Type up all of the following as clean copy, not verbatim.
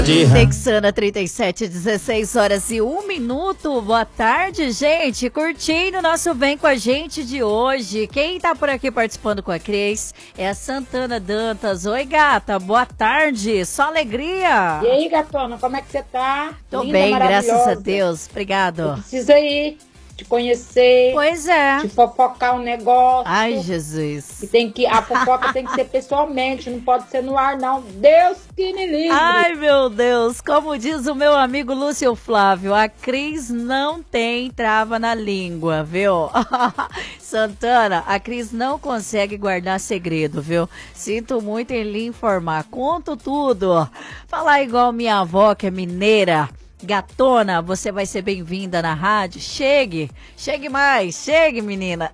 Texana 37, 16 horas e 1 minuto. Boa tarde, gente. Curtindo o nosso Vem Com a Gente de hoje. Quem tá por aqui participando com a Cris é a Santana Dantas. Oi, gata. Boa tarde. Só alegria. E aí, gatona, como é que você tá? Tô bem, graças a Deus. Obrigado. Precisa ir te conhecer. Pois é. Te fofocar um negócio. Ai, Jesus. E a fofoca tem que ser pessoalmente, não pode ser no ar, não. Deus que me livre. Ai, meu Deus. Como diz o meu amigo Lúcio Flávio, a Cris não tem trava na língua, viu? Santana, a Cris não consegue guardar segredo, viu? Sinto muito em lhe informar. Conto tudo. Falar igual minha avó, que é mineira. Gatona, você vai ser bem-vinda na rádio. Chegue mais, chegue, menina.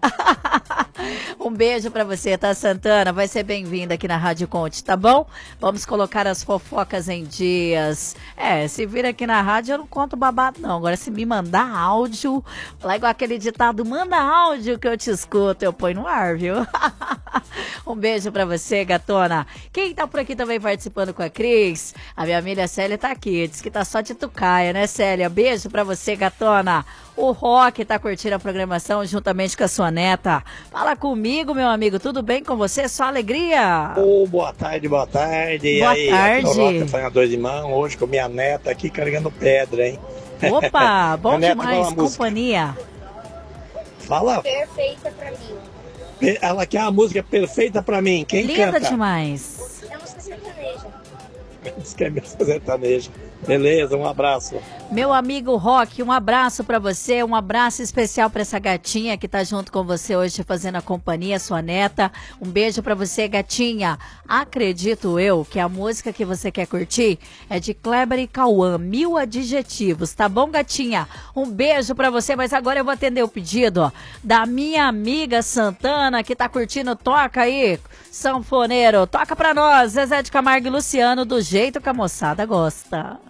Um beijo pra você, tá, Santana? Vai ser bem-vinda aqui na Rádio Conte, tá bom? Vamos colocar as fofocas em dias. Se vir aqui na rádio eu não conto babado não. Agora se me mandar áudio, lá igual aquele ditado, manda áudio que eu te escuto, eu ponho no ar, viu? Um beijo pra você, gatona. Quem tá por aqui também participando com a Cris? A minha amiga Célia tá aqui, diz que tá só de tucaia, né, Célia? Beijo pra você, gatona. O Rock tá curtindo a programação juntamente com a sua neta. Fala comigo, meu amigo, tudo bem com você? Só alegria? Boa tarde, boa tarde. Boa aí, tarde. Rock, apanhador de mão, hoje com minha neta aqui carregando pedra, hein? Opa, bom demais, companhia. Fala. Perfeita pra mim. Ela quer uma música perfeita pra mim. Quem Linda canta? demais. É música sertaneja. Diz que é música sertaneja. Beleza, um abraço. Meu amigo Rock, um abraço pra você, um abraço especial pra essa gatinha que tá junto com você hoje fazendo a companhia, sua neta. Um beijo pra você, gatinha. Acredito eu que a música que você quer curtir é de Kleber e Cauã, 1000 adjetivos, tá bom, gatinha? Um beijo pra você, mas agora eu vou atender o pedido, ó, da minha amiga Santana, que tá curtindo. Toca aí, sanfoneiro, toca pra nós, Zezé de Camargo e Luciano, do jeito que a moçada gosta.